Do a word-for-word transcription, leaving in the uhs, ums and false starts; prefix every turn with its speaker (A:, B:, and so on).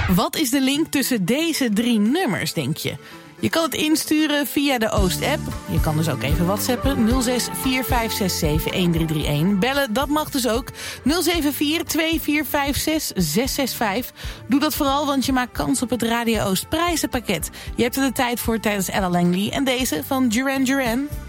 A: Wat is de link tussen deze drie nummers, denk je? Je kan het insturen via de Oost-app. Je kan dus ook even whatsappen. nul zes vier vijf zes zeven een drie drie een. Bellen, dat mag dus ook. nul zeven vier twee vier vijf zes zes zes vijf. Doe dat vooral, want je maakt kans op het Radio Oost prijzenpakket. Je hebt er de tijd voor tijdens Ella Langley. En deze van Duran Duran.